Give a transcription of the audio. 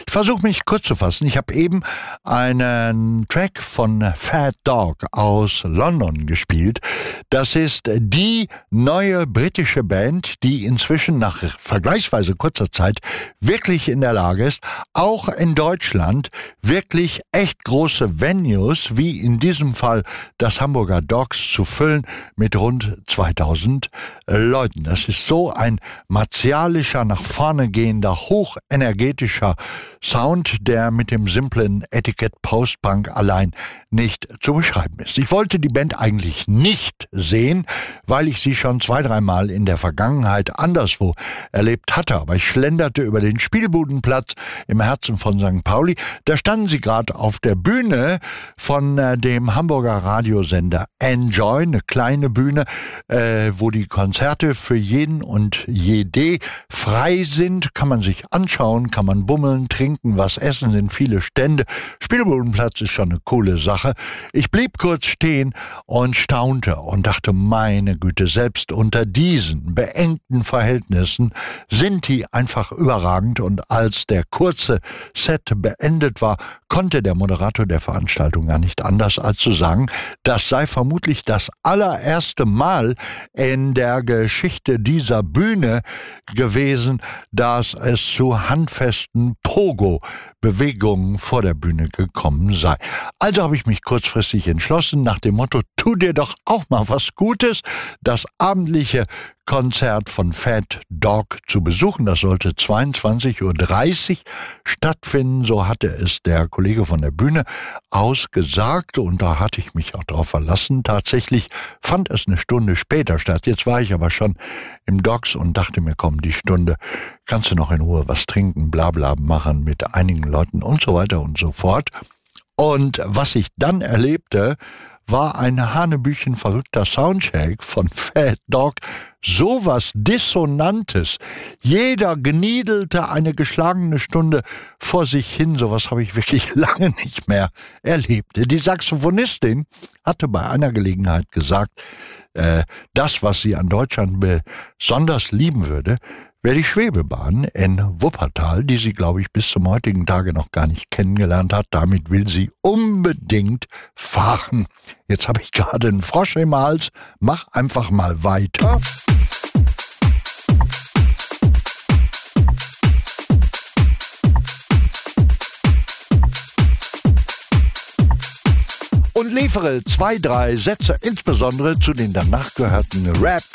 Ich versuche mich kurz zu fassen. Ich habe eben einen Track von Fat Dog aus London gespielt. Das ist die neue britische Band, die inzwischen nach vergleichsweise kurzer Zeit wirklich in der Lage ist, auch in Deutschland wirklich echt große Venues, wie in diesem Fall das Hamburger Docks, zu füllen mit rund 2000 Leuten. Das ist so ein martialischer, nach vorne gehender, hochenergetischer Sound, der mit dem simplen Etikett Post-Punk allein nicht zu beschreiben ist. Ich wollte die Band eigentlich nicht sehen, weil ich sie schon 2-3 Mal in der Vergangenheit anderswo erlebt hatte. Aber ich schlenderte über den Spielbudenplatz im Herzen von St. Pauli. Da standen sie gerade auf der Bühne von dem Hamburger Radiosender Enjoy, eine kleine Bühne, wo die Konzerte für jeden und jede frei sind. Kann man sich anschauen, kann man bummeln, trinken, was essen, sind viele Stände. Spielbudenplatz ist schon eine coole Sache. Ich blieb kurz stehen und staunte und dachte, meine Güte, selbst unter diesen beengten Verhältnissen sind die einfach überragend. Und als der kurze Set beendet war, konnte der Moderator der Veranstaltung gar nicht anders als zu sagen, das sei vermutlich das allererste Mal in der Geschichte dieser Bühne gewesen, dass es zu handfesten Pogo-Bewegungen vor der Bühne gekommen sei. Also habe ich mich kurzfristig entschlossen, nach dem Motto, tu dir doch auch mal was Gutes, das abendliche Konzert von Fat Dog zu besuchen. Das sollte 22:30 Uhr stattfinden, so hatte es der Kollege von der Bühne ausgesagt und da hatte ich mich auch drauf verlassen. Tatsächlich fand es eine Stunde später statt. Jetzt war ich aber schon im Docks und dachte mir, komm, die Stunde kannst du noch in Ruhe was trinken, bla bla machen mit einigen Leuten und so weiter und so fort. Und was ich dann erlebte, war ein hanebüchen verrückter Soundcheck von Fat Dog, sowas Dissonantes. Jeder geniedelte eine geschlagene Stunde vor sich hin, sowas habe ich wirklich lange nicht mehr erlebt. Die Saxophonistin hatte bei einer Gelegenheit gesagt, das, was sie an Deutschland besonders lieben würde, wäre die Schwebebahn in Wuppertal, die sie, glaube ich, bis zum heutigen Tage noch gar nicht kennengelernt hat. Damit will sie unbedingt fahren. Jetzt habe ich gerade einen Frosch im Hals. Mach einfach mal weiter. Und liefere 2-3 Sätze, insbesondere zu den danach gehörten Rap